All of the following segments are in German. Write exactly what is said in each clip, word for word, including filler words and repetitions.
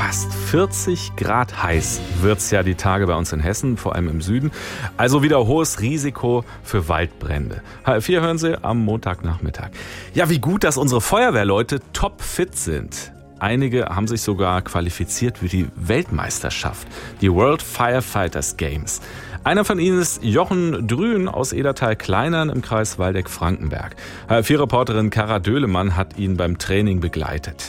fast vierzig Grad heiß wird's ja die Tage bei uns in Hessen, vor allem im Süden. Also wieder hohes Risiko für Waldbrände. H F vier hören Sie am Montagnachmittag. Ja, wie gut, dass unsere Feuerwehrleute topfit sind. Einige haben sich sogar qualifiziert für die Weltmeisterschaft, die World Firefighters Games. Einer von ihnen ist Jochen Drühen aus Edertal-Kleinern im Kreis Waldeck-Frankenberg. H F vier-Reporterin Kara Döhlemann hat ihn beim Training begleitet.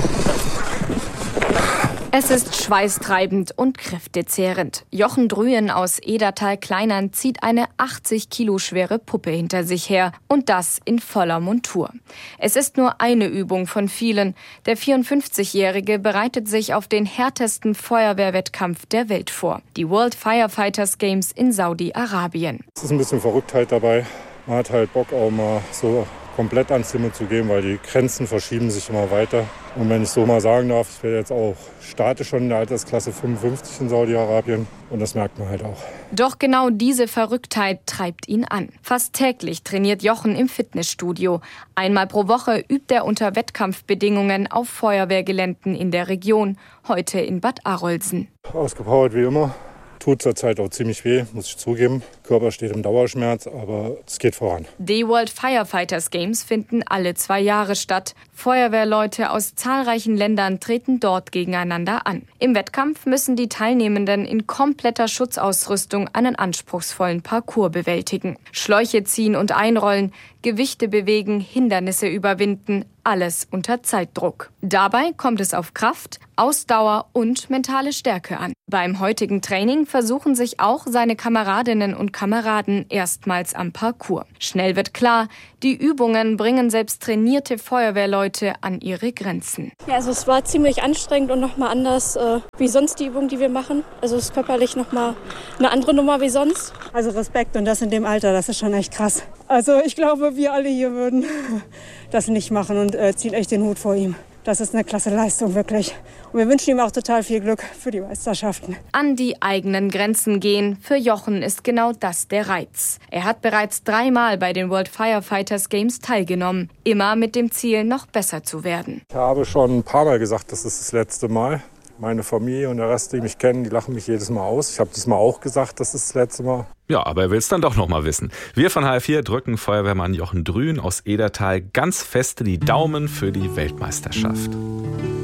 Es ist schweißtreibend und kräftezehrend. Jochen Drühen aus Edertal-Kleinern zieht eine achtzig Kilo schwere Puppe hinter sich her. Und das in voller Montur. Es ist nur eine Übung von vielen. Der vierundfünfzigjährige bereitet sich auf den härtesten Feuerwehrwettkampf der Welt vor. Die World Firefighters Games in Saudi-Arabien. Es ist ein bisschen Verrücktheit dabei. Man hat halt Bock auch mal so komplett ans Limit zu gehen, weil die Grenzen verschieben sich immer weiter. Und wenn ich so mal sagen darf, ich werde jetzt auch starte schon in der Altersklasse fünfundfünfzig in Saudi-Arabien und das merkt man halt auch. Doch genau diese Verrücktheit treibt ihn an. Fast täglich trainiert Jochen im Fitnessstudio. Einmal pro Woche übt er unter Wettkampfbedingungen auf Feuerwehrgeländen in der Region, heute in Bad Arolsen. Ausgepowert wie immer. Tut zurzeit auch ziemlich weh, muss ich zugeben. Körper steht im Dauerschmerz, aber es geht voran. Die World Firefighters Games finden alle zwei Jahre statt. Feuerwehrleute aus zahlreichen Ländern treten dort gegeneinander an. Im Wettkampf müssen die Teilnehmenden in kompletter Schutzausrüstung einen anspruchsvollen Parcours bewältigen. Schläuche ziehen und einrollen, Gewichte bewegen, Hindernisse überwinden, alles unter Zeitdruck. Dabei kommt es auf Kraft, Ausdauer und mentale Stärke an. Beim heutigen Training versuchen sich auch seine Kameradinnen und Kameraden erstmals am Parcours. Schnell wird klar, die Übungen bringen selbst trainierte Feuerwehrleute an ihre Grenzen. Ja, also es war ziemlich anstrengend und nochmal anders äh, wie sonst die Übungen, die wir machen. Also es ist körperlich nochmal eine andere Nummer wie sonst. Also Respekt und das in dem Alter, das ist schon echt krass. Also ich glaube, wir alle hier würden das nicht machen und äh, ziehen echt den Hut vor ihm. Das ist eine klasse Leistung, wirklich. Und wir wünschen ihm auch total viel Glück für die Meisterschaften. An die eigenen Grenzen gehen, für Jochen ist genau das der Reiz. Er hat bereits dreimal bei den World Firefighters Games teilgenommen. Immer mit dem Ziel, noch besser zu werden. Ich habe schon ein paar Mal gesagt, das ist das letzte Mal. Meine Familie und der Rest, die mich kennen, die lachen mich jedes Mal aus. Ich habe diesmal auch gesagt, das ist das letzte Mal. Ja, aber er will es dann doch noch mal wissen. Wir von H F vier drücken Feuerwehrmann Jochen Drühen aus Edertal ganz fest die Daumen für die Weltmeisterschaft.